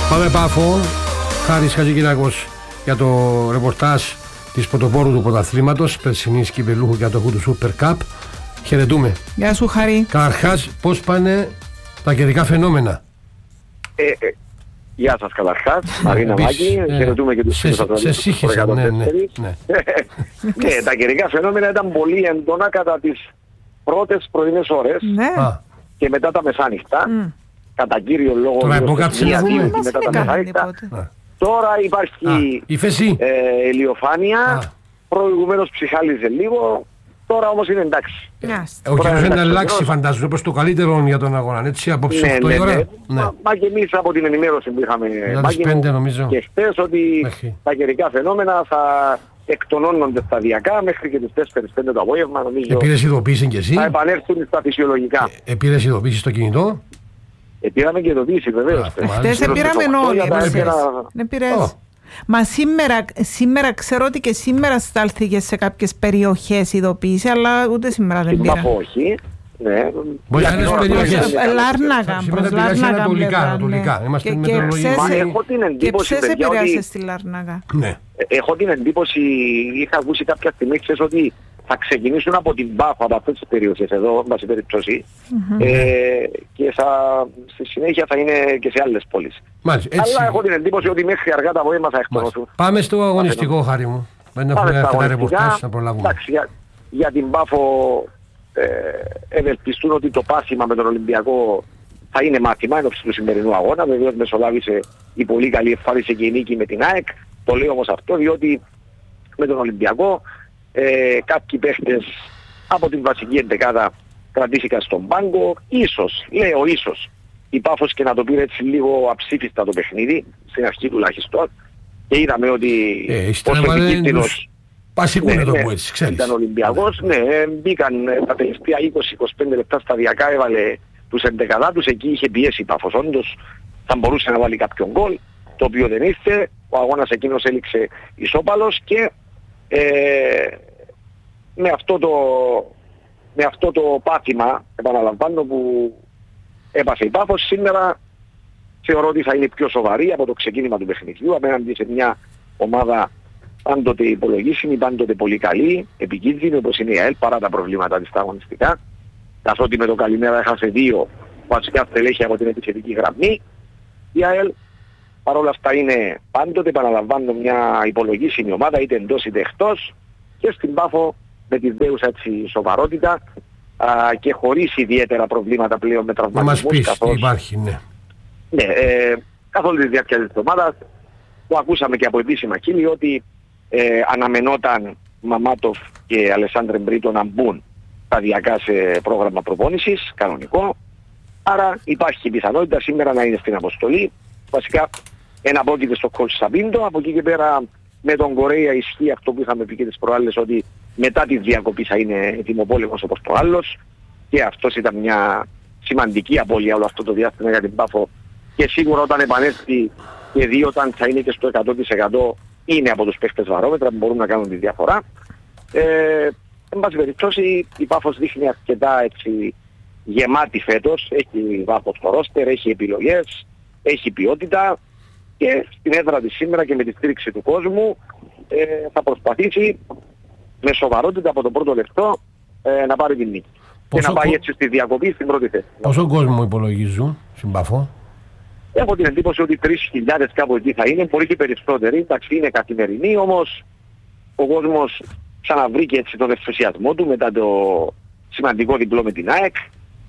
Πάμε Πάφο. Χάρης Χατζικυράκος για το ρεπορτάζ της πρωτοπόρου του πρωταθλήματος, περσινής κυπελλούχου και ατοχού του Super Cup. Χαιρετούμε. Γεια σου Χαρή. Καταρχάς, πώς πάνε τα καιρικά φαινόμενα? Γεια σας καταρχάς, Μαρίνα Μάκη, χαιρετούμε και τους φίλους σε σύγχυσα, ναι. Τα καιρικά φαινόμενα ήταν πολύ έντονα κατά τις πρώτες πρωινές ώρες και μετά τα μεσάνυχτα. Κατά κύριο λόγο μετά τα μεσάνυχτα. Τώρα υπάρχει ηλιοφάνεια, προηγουμένως ψυχάλιζε λίγο, τώρα όμως είναι εντάξει. Ο καιρός είναι αλλάξει φαντάζομαι προς το καλύτερο για τον αγώνα, έτσι, απόψε 8 η ώρα. Μα και εμείς από την ενημέρωση που είχαμε και χθες ότι τα καιρικά φαινόμενα θα εκτονώνονται σταδιακά μέχρι και τις 4-5 το απόγευμα, νομίζω. Επήρες ειδοποίηση κι εσύ? Θα επανέλθουν στα φυσιολογικά. Επήρες ειδοποίηση στο κινητό? Πήραμε και ειδοποίηση βεβαίως. Χθες πήραμε όλοι. Μα σήμερα ξέρω ότι και σήμερα στάλθηκε σε κάποιες περιοχές ειδοποίηση, αλλά ούτε σήμερα δεν πήρα. Όχι. Ναι. Μπορεί να είναι περιοχές. Λάρνακα, προς Λάρνακα. Και ψες επηρεάσε στη Λάρνακα. Έχω την εντύπωση, είχα ακούσει κάποια στιγμή χθες ότι θα ξεκινήσουν από την Πάφο, από αυτές τις περιοχές εδώ, εν πάση περιπτώσει, και στη συνέχεια θα είναι και σε άλλες πόλεις. Αλλά έχω την εντύπωση ότι μέχρι αργά τα απόγευμα θα εκτονωθούν. Πάμε στο αγωνιστικό, Χάρη μου. Δεν έχουμε αρκετά ρεπορτάζ να προλάβουμε. Για την Πάφο ευελπιστούν ότι το πάθημα με τον Ολυμπιακό θα είναι μάθημα ενώπιση του σημερινού αγώνα. Βεβαίως μεσολάβησε η πολύ καλή εμφάνιση και η νίκη με την ΑΕΚ. Το λέω όμως αυτό διότι με τον Ολυμπιακό κάποιοι παίχτες από την βασική εντεκάδα κρατήθηκαν στον πάγκο. Ίσως, λέω ίσως, η Πάφος και να το πήρε έτσι λίγο αψήφιστα το παιχνίδι, στην αρχή τουλάχιστον, και είδαμε ότι όσο επικίνδυνος ήταν ο Ολυμπιακός, μπήκαν τα τελευταία 20-25 λεπτά σταδιακά, έβαλε τους εντεκαδάτους, εκεί είχε πιέσει η Πάφος, όντως θα μπορούσε να βάλει κάποιον γκολ, το οποίο δεν ήρθε, ο αγώνας εκείνος έληξε ισόπαλος και με αυτό το πάθημα, επαναλαμβάνω, που έπασε η Πάφος, σήμερα θεωρώ ότι θα είναι πιο σοβαρή από το ξεκίνημα του παιχνιδιού απέναντι σε μια ομάδα πάντοτε υπολογίσιμη, πάντοτε πολύ καλή, επικίνδυνη όπως είναι η ΑΕΛ παρά τα προβλήματα της στα αγωνιστικά, καθότι με το καλημέρα έχασε 2 βασικά στελέχη από την επιθετική γραμμή. Η ΑΕΛ παρόλα αυτά είναι πάντοτε, επαναλαμβάνω, μια υπολογίσιμη ομάδα, είτε εντός είτε εκτός, και στην Πάφο με τη δέουσα έτσι σοβαρότητα και χωρίς ιδιαίτερα προβλήματα πλέον με τραυματισμούς. Να μας πεις τι υπάρχει, καθ' όλη τη διάρκεια της εβδομάδας, που ακούσαμε και από επίσημα χείλη ότι αναμενόταν Μαμάτοφ και Αλεσάνδρε Μπρίτο να μπουν σταδιακά σε πρόγραμμα προπόνησης, κανονικό. Άρα υπάρχει η πιθανότητα σήμερα να είναι στην αποστολή. Βασικά εναπόκειται στο coach Σαμπίντο. Από εκεί και πέρα με τον Κορέα ισχύει αυτό που είχαμε πει και τις προάλλες, ότι μετά τη διακοπή θα είναι ετοιμοπόλεμος όπως το άλλος, και αυτός ήταν μια σημαντική απώλεια όλο αυτό το διάστημα για την Πάφο, και σίγουρα όταν επανέλθει και δει όταν θα είναι και στο 100% είναι από τους παίχτες βαρόμετρα που μπορούν να κάνουν τη διαφορά. Εν πάση περιπτώσει η Πάφος δείχνει αρκετά έτσι γεμάτη φέτος, έχει βάθος στο ρόστερ, έχει επιλογές, έχει ποιότητα, και στην έδρα της σήμερα και με τη στήριξη του κόσμου θα προσπαθήσει με σοβαρότητα από το πρώτο λεπτό να πάρει την νίκη. Και να πάει έτσι στη διακοπή στην πρώτη θέση. Πόσο κόσμο υπολογίζουν στην Πάφο? Έχω την εντύπωση ότι 3.000 κάπου εκεί θα είναι, πολύ και περισσότεροι. Εντάξει, είναι καθημερινή, όμως ο κόσμος ξαναβρήκε έτσι τον ενθουσιασμό του μετά το σημαντικό διπλό με την ΑΕΚ.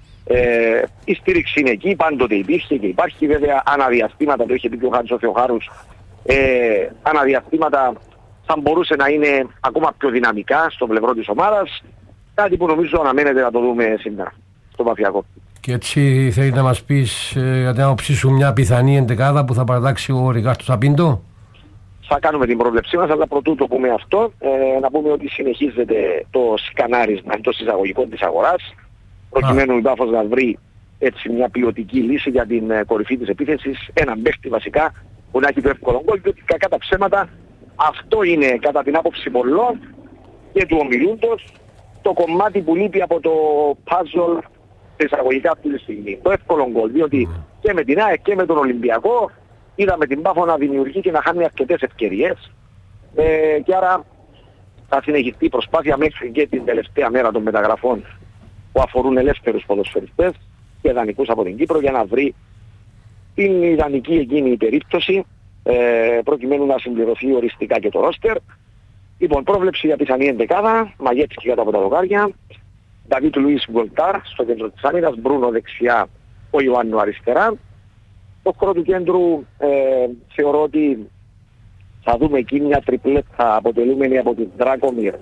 Η στήριξη είναι εκεί, πάντοτε υπήρχε και υπάρχει, βέβαια αναδιαστήματα, το είχε πει και ο Χάρης ο Θεοχάρους, αναδιαστήματα θα μπορούσε να είναι ακόμα πιο δυναμικά στο πλευρό της ομάδας, κάτι που νομίζω αναμένεται να το δούμε σήμερα στο Παφιακό. Και έτσι θέλει να μας πεις για την άποψή σου μια πιθανή εντεκάδα που θα παρατάξει ο Ρικάρτο Σαμπίντο? Θα κάνουμε την πρόβλεψή μας, αλλά πρωτού το πούμε αυτό, να πούμε ότι συνεχίζεται το σκανάρισμα εντός εισαγωγικών της αγοράς, προκειμένου η Πάφος να βρει έτσι μια ποιοτική λύση για την κορυφή της επίθεσης, έναν παίχτη βασικά που να έχει το εύκολο γκολ, διότι κακά τα ψέματα αυτό είναι κατά την άποψη πολλών και του ομιλούντος το κομμάτι που λείπει από το puzzle εισαγωγικά αυτή τη στιγμή. Το εύκολο γκολ, διότι και με την ΑΕΚ και με τον Ολυμπιακό είδαμε την Πάφο να δημιουργεί και να χάνει αρκετές ευκαιρίες. Και άρα θα συνεχιστεί η προσπάθεια μέχρι και την τελευταία μέρα των μεταγραφών που αφορούν ελεύθερους ποδοσφαιριστές και δανεικούς από την Κύπρο για να βρει την ιδανική εκείνη η περίπτωση προκειμένου να συμπληρωθεί οριστικά και το ρόστερ. Λοιπόν, πρόβλεψη για πιθανή εντεκάδα, Μαγέτσκι κάτω από τα δοκάρια, Νταβίτ Λουίς Γκολτάρ στο κέντρο της άμυνας, Μπρούνο δεξιά, ο Ιωάννου αριστερά. Το χώρο του κέντρου θεωρώ ότι θα δούμε εκεί μια τριπλέτα αποτελούμενη από την Ντράκομιρ,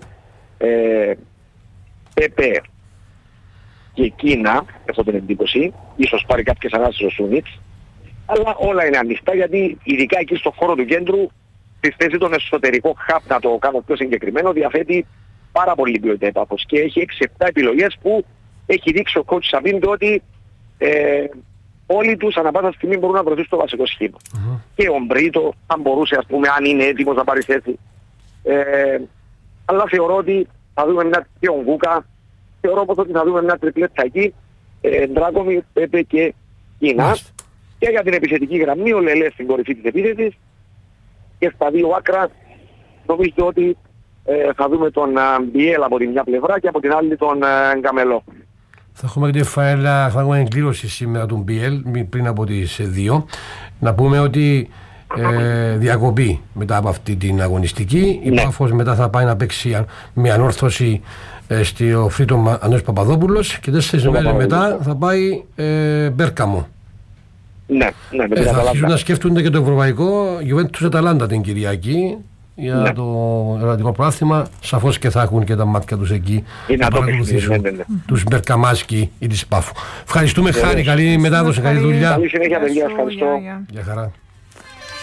Πέπε και Κίνα, έχω την εντύπωση, ίσως πάρει κάποιες ανάσεις ο Σούνιτς, αλλά όλα είναι ανοιχτά γιατί ειδικά εκεί στο χώρο του κέντρου, στη θέση των εσωτερικών χαπ, να το κάνω πιο συγκεκριμένο, διαθέτει πάρα πολύ ποιότητα η Πάφος και έχει 6-7 επιλογές που έχει δείξει ο coach Σαβίντο ότι όλοι τους ανά πάσα στιγμή μπορούν να προωθήσουν το βασικό σχήμα. Και ο Μπρίτο, αν μπορούσε, ας πούμε, αν είναι έτοιμος να πάρει θέση. Αλλά θεωρώ ότι θα δούμε μια και ο Γκούκα, θεωρώ πως ότι θα δούμε μια τριπλέτα εκεί, Ντράκομι, Πέπε και Κίνα. Και για την επιθετική γραμμή, ο Λελέ στην κορυφή της επίθεσης. Και στα δύο άκρα νομίζω ότι θα δούμε τον Μπιέλ από την μια πλευρά και από την άλλη τον Γκαμελό. Θα έχουμε την φαέλα, θα έχουμε εγκλήρωση σήμερα του Μπιέλ πριν από τις 2. Να πούμε ότι διακοπή μετά από αυτή την αγωνιστική. Η Πάφος μετά θα πάει να παίξει με ανόρθωση στο Φρύτο Ανός Παπαδόπουλος και 4 μέρες μετά θα πάει Μπέρκαμο. Ναι, θα αρχίσουν να σκέφτονται και το ευρωπαϊκό Juventus Αταλάντα την Κυριακή για το ερωτικό πρωτάθλημα. Σαφώς και θα έχουν και τα μάτια τους εκεί να παρακολουθήσουν τους Μπερκαμάσκι ή της Πάφου. Ευχαριστούμε, Χάρη, καλή μετάδοση, καλή δουλειά. Καλή συνέχεια, παιδιά, ευχαριστώ. Γεια χαρά.